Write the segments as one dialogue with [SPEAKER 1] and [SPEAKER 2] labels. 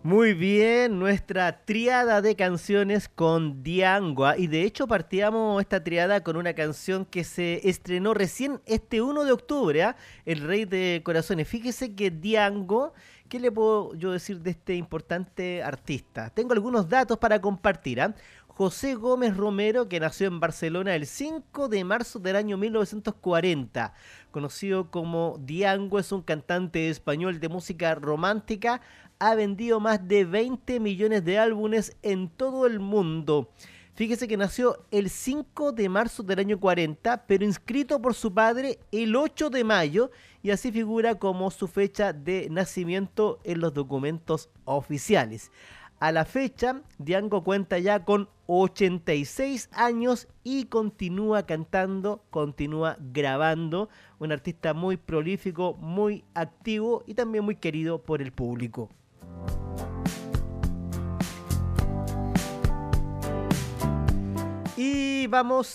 [SPEAKER 1] Muy bien, nuestra triada de canciones con Diangua. Y de hecho partíamos esta triada con una canción que se estrenó recién este 1 de octubre, ¿ah? El Rey de Corazones. Fíjese que Diango, ¿qué le puedo yo decir de este importante artista? Tengo algunos datos para compartir, ¿ah? José Gómez Romero, que nació en Barcelona el 5 de marzo del año 1940, conocido como Diango, es un cantante español de música romántica, ha vendido más de 20 millones de álbumes en todo el mundo. Fíjese que nació el 5 de marzo del año 40, pero inscrito por su padre el 8 de mayo y así figura como su fecha de nacimiento en los documentos oficiales. A la fecha, Diango cuenta ya con 86 años y continúa cantando, continúa grabando. Un artista muy prolífico, muy activo y también muy querido por el público. Y vamos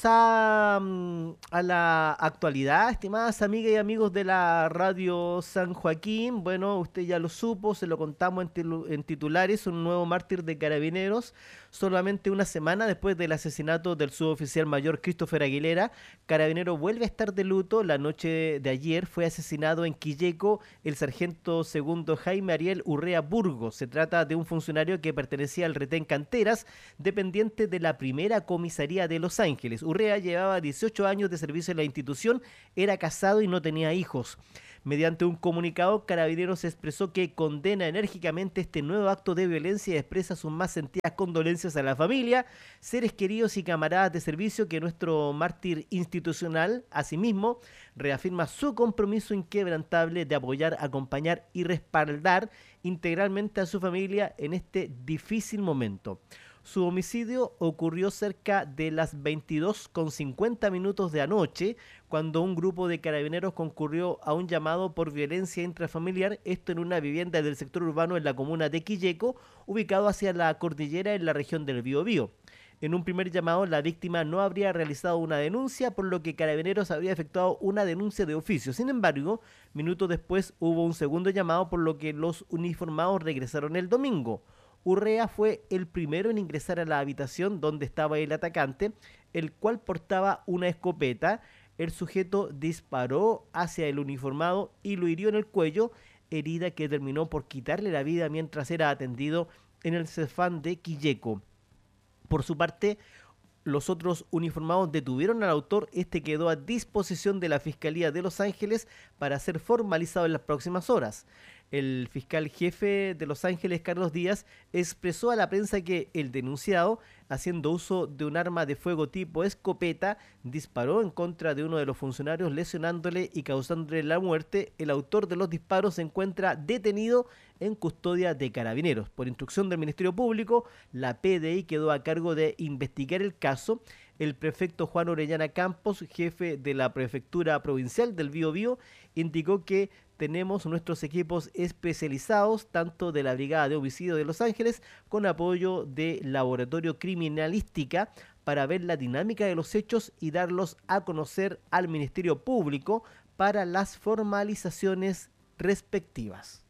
[SPEAKER 1] a la actualidad, estimadas amigas y amigos de la Radio San Joaquín. Bueno, usted ya lo supo, se lo contamos en titulares, un nuevo mártir de Carabineros. Solamente una semana después del asesinato del suboficial mayor Christopher Aguilera, Carabineros vuelve a estar de luto. La noche de ayer fue asesinado en Quilleco el sargento segundo Jaime Ariel Urrea Burgos. Se trata de un funcionario que pertenecía al retén Canteras, dependiente de la primera comisaría de Los Ángeles. Urrea llevaba 18 años de servicio en la institución, era casado y no tenía hijos. Mediante un comunicado, Carabineros expresó que condena enérgicamente este nuevo acto de violencia y expresa sus más sentidas condolencias a la familia, seres queridos y camaradas de servicio. Que nuestro mártir institucional, asimismo, reafirma su compromiso inquebrantable de apoyar, acompañar y respaldar integralmente a su familia en este difícil momento. Su homicidio ocurrió cerca de las 22:50 de anoche, cuando un grupo de carabineros concurrió a un llamado por violencia intrafamiliar, esto en una vivienda del sector urbano en la comuna de Quilleco, ubicado hacia la cordillera en la región del Biobío. En un primer llamado, la víctima no habría realizado una denuncia, por lo que Carabineros habría efectuado una denuncia de oficio. Sin embargo, minutos después hubo un segundo llamado, por lo que los uniformados regresaron el domingo. Urrea fue el primero en ingresar a la habitación donde estaba el atacante, el cual portaba una escopeta. El sujeto disparó hacia el uniformado y lo hirió en el cuello, herida que terminó por quitarle la vida mientras era atendido en el CEFAM de Quilleco. Por su parte, los otros uniformados detuvieron al autor. Este quedó a disposición de la Fiscalía de Los Ángeles para ser formalizado en las próximas horas. El fiscal jefe de Los Ángeles, Carlos Díaz, expresó a la prensa que el denunciado, haciendo uso de un arma de fuego tipo escopeta, disparó en contra de uno de los funcionarios, lesionándole y causándole la muerte. El autor de los disparos se encuentra detenido en custodia de Carabineros. Por instrucción del Ministerio Público, la PDI quedó a cargo de investigar el caso. El prefecto Juan Orellana Campos, jefe de la Prefectura Provincial del Biobío, indicó que tenemos nuestros equipos especializados, tanto de la Brigada de Homicidio de Los Ángeles, con apoyo de Laboratorio Criminalística, para ver la dinámica de los hechos y darlos a conocer al Ministerio Público para las formalizaciones respectivas.